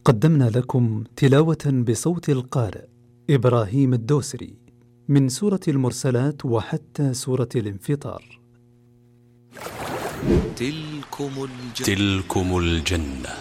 قدمنا لكم تلاوة بصوت القارئ إبراهيم الدوسري من سورة المرسلات وحتى سورة الانفطار. تلكم الجنة.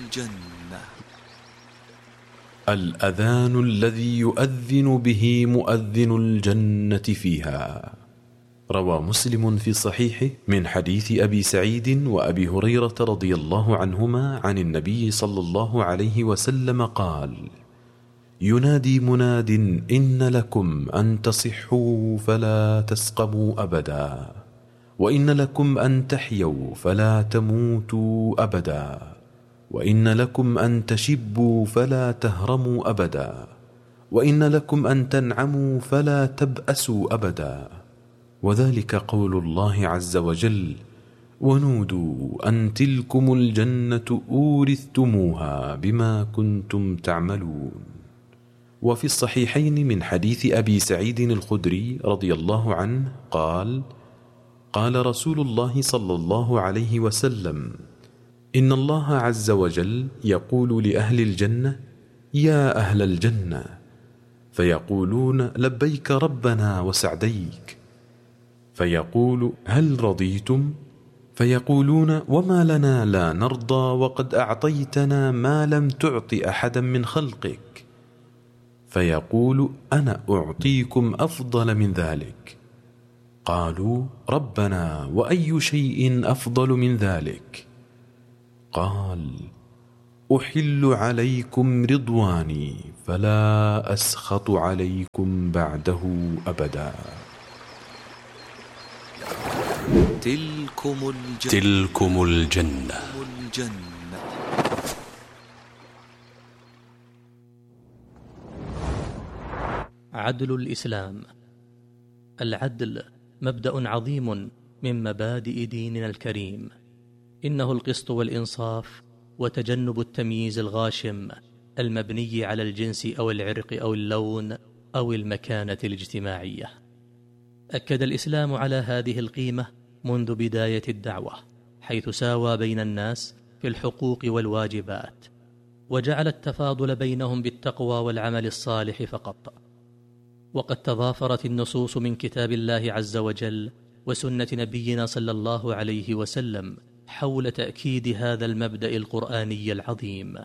الأذان الذي يؤذن به مؤذن الجنة فيها. روى مسلم في صحيحه من حديث أبي سعيد وأبي هريرة رضي الله عنهما عن النبي صلى الله عليه وسلم قال: ينادي مناد إن لكم أن تصحوا فلا تسقموا أبدا، وإن لكم أن تحيوا فلا تموتوا أبدا، وإن لكم أن تشبوا فلا تهرموا أبدا، وإن لكم أن تنعموا فلا تبأسوا أبدا. وذلك قول الله عز وجل: ونودوا أن تلكم الجنة أورثتموها بما كنتم تعملون. وفي الصحيحين من حديث أبي سعيد الخدري رضي الله عنه قال: قال رسول الله صلى الله عليه وسلم: إن الله عز وجل يقول لأهل الجنة: يا أهل الجنة، فيقولون: لبيك ربنا وسعديك. فيقول: هل رضيتم؟ فيقولون: وما لنا لا نرضى وقد أعطيتنا ما لم تعط أحدا من خلقك. فيقول: أنا أعطيكم أفضل من ذلك. قالوا: ربنا وأي شيء أفضل من ذلك؟ قال: أحل عليكم رضواني فلا أسخط عليكم بعده أبدا. تلكم الجنة. عدل الإسلام. العدل مبدأ عظيم من مبادئ ديننا الكريم، إنه القسط والإنصاف وتجنب التمييز الغاشم المبني على الجنس أو العرق أو اللون أو المكانة الاجتماعية. أكد الإسلام على هذه القيمة منذ بداية الدعوة، حيث ساوى بين الناس في الحقوق والواجبات، وجعل التفاضل بينهم بالتقوى والعمل الصالح فقط. وقد تضافرت النصوص من كتاب الله عز وجل وسنة نبينا صلى الله عليه وسلم حول تأكيد هذا المبدأ القرآني العظيم.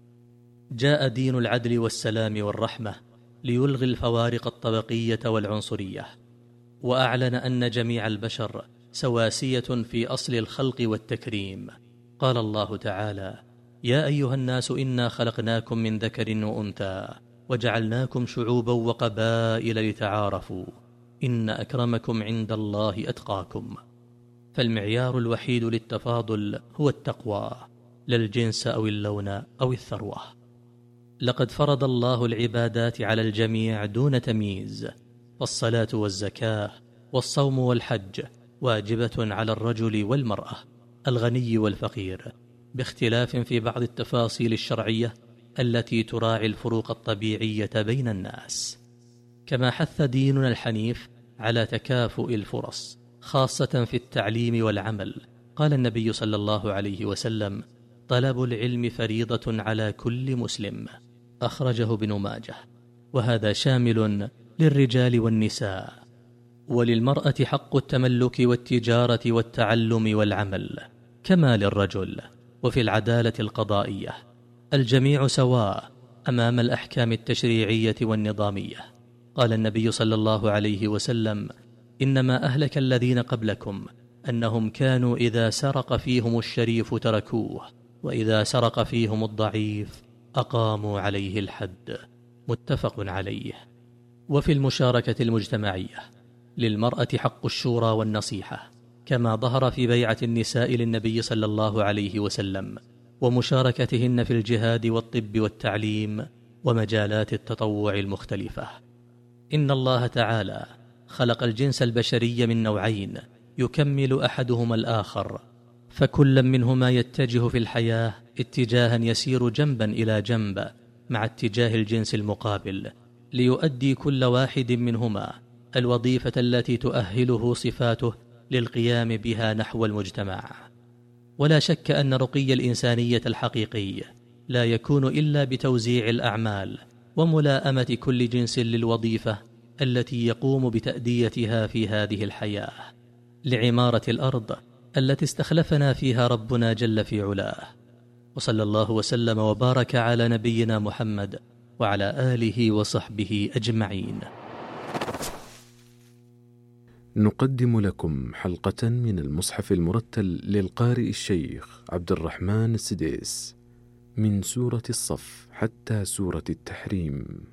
جاء دين العدل والسلام والرحمة ليلغي الفوارق الطبقية والعنصرية، وأعلن أن جميع البشر سواسية في أصل الخلق والتكريم. قال الله تعالى: يا أيها الناس إنا خلقناكم من ذكر وأنثى وجعلناكم شعوبا وقبائل لتعارفوا إن أكرمكم عند الله أتقاكم. فالمعيار الوحيد للتفاضل هو التقوى، لا الجنس أو اللون أو الثروة. لقد فرض الله العبادات على الجميع دون تمييز، فالصلاة والزكاة والصوم والحج واجبة على الرجل والمرأة، الغني والفقير، باختلاف في بعض التفاصيل الشرعية التي تراعي الفروق الطبيعية بين الناس. كما حث ديننا الحنيف على تكافؤ الفرص، خاصة في التعليم والعمل. قال النبي صلى الله عليه وسلم: طلب العلم فريضة على كل مسلم، أخرجه ابن ماجه. وهذا شامل للرجال والنساء. وللمرأة حق التملك والتجارة والتعلم والعمل كما للرجل. وفي العدالة القضائية الجميع سواء أمام الأحكام التشريعية والنظامية. قال النبي صلى الله عليه وسلم: إنما أهلك الذين قبلكم أنهم كانوا إذا سرق فيهم الشريف تركوه، وإذا سرق فيهم الضعيف أقاموا عليه الحد. متفق عليه. وفي المشاركة المجتمعية للمرأة حق الشورى والنصيحة، كما ظهر في بيعة النساء للنبي صلى الله عليه وسلم، ومشاركتهن في الجهاد والطب والتعليم ومجالات التطوع المختلفة. إن الله تعالى خلق الجنس البشري من نوعين يكمل أحدهما الآخر، فكل منهما يتجه في الحياة اتجاها يسير جنبا إلى جنب مع اتجاه الجنس المقابل، ليؤدي كل واحد منهما الوظيفة التي تؤهله صفاته للقيام بها نحو المجتمع. ولا شك أن رقي الإنسانية الحقيقي لا يكون إلا بتوزيع الأعمال وملاءمة كل جنس للوظيفة التي يقوم بتأديتها في هذه الحياة، لعمارة الأرض التي استخلفنا فيها ربنا جل في علاه. وصلى الله وسلم وبارك على نبينا محمد وعلى آله وصحبه أجمعين. نقدم لكم حلقة من المصحف المرتل للقارئ الشيخ عبد الرحمن السديس من سورة الصف حتى سورة التحريم.